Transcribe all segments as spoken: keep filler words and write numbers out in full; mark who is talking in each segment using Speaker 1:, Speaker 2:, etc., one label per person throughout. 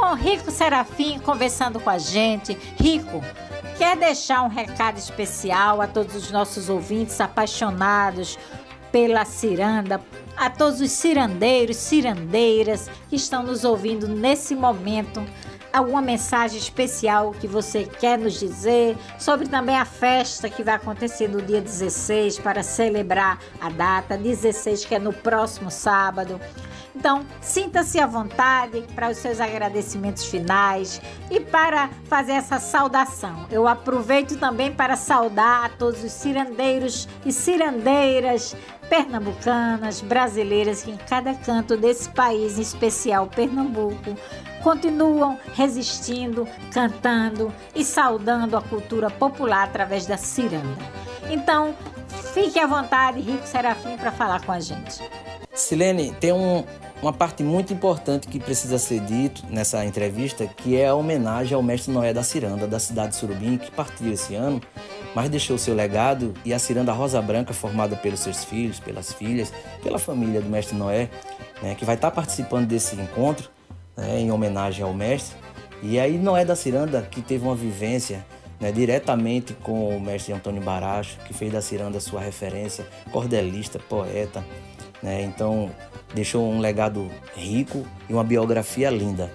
Speaker 1: Então, Rico Serafim conversando com a gente. Rico, quer deixar um recado especial a todos os nossos ouvintes apaixonados pela ciranda, a todos os cirandeiros, cirandeiras que estão nos ouvindo nesse momento? Alguma mensagem especial que você quer nos dizer sobre também a festa que vai acontecer no dia dezesseis para celebrar a data dezesseis, que é no próximo sábado. Então, sinta-se à vontade para os seus agradecimentos finais e para fazer essa saudação. Eu aproveito também para saudar a todos os cirandeiros e cirandeiras pernambucanas, brasileiras, que em cada canto desse país, em especial Pernambuco, continuam resistindo, cantando e saudando a cultura popular através da ciranda. Então, fique à vontade, Rico Serafim, para falar com a gente.
Speaker 2: Silene, tem um, uma parte muito importante que precisa ser dito nessa entrevista, que é a homenagem ao mestre Noé da Ciranda, da cidade de Surubim, que partiu esse ano, mas deixou seu legado, e a ciranda Rosa Branca, formada pelos seus filhos, pelas filhas, pela família do mestre Noé, né, que vai estar participando desse encontro, né, em homenagem ao mestre. E aí Noé da Ciranda, que teve uma vivência, né, diretamente com o mestre Antônio Baracho, que fez da ciranda sua referência, cordelista, poeta, né, então deixou um legado rico e uma biografia linda.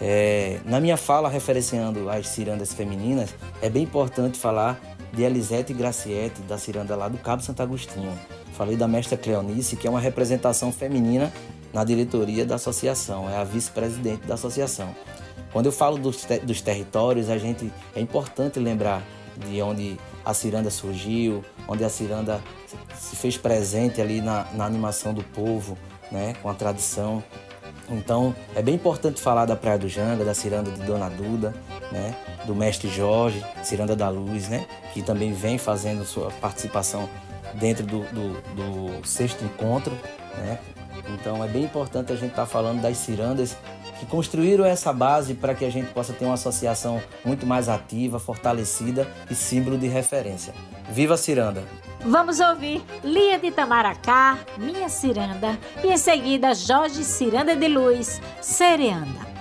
Speaker 2: É, na minha fala, referenciando as cirandas femininas, é bem importante falar de Elisete e Graciete, da ciranda lá do Cabo Santo Agostinho. Falei da mestra Cleonice, que é uma representação feminina na diretoria da associação, é a vice-presidente da associação. Quando eu falo dos, te dos territórios, a gente, é importante lembrar de onde a ciranda surgiu, onde a ciranda se fez presente ali na, na animação do povo, né, com a tradição. Então, é bem importante falar da Praia do Janga, da ciranda de Dona Duda, né, do mestre Jorge, ciranda da Luz, né, que também vem fazendo sua participação dentro do, do, do sexto encontro, né. Então, é bem importante a gente estar falando das cirandas que construíram essa base para que a gente possa ter uma associação muito mais ativa, fortalecida e símbolo de referência. Viva a ciranda!
Speaker 1: Vamos ouvir Lia de Itamaracá, Minha Ciranda, e em seguida Jorge Ciranda de Luz, Sereanda.